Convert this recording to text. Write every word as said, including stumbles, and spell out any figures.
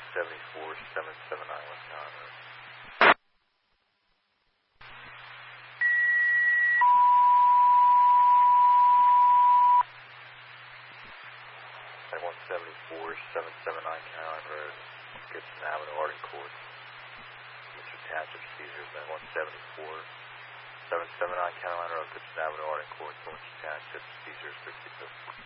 seventy-four, seven seven nine West County Road. one seventy-four, seven seven nine Caroline Road, Gibson Avenue, Arden Court. Mister Township seizures at one seventy-four, seven seven nine Caroline Road, Gibson Avenue, Arden Court, Mister Township seizures sixty-two.